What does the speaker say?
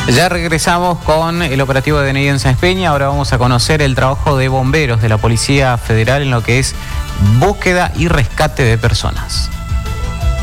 Ya regresamos con el operativo de DNI en Sáenz Peña. Ahora vamos a conocer el trabajo de bomberos de la Policía Federal en lo que es búsqueda y rescate de personas.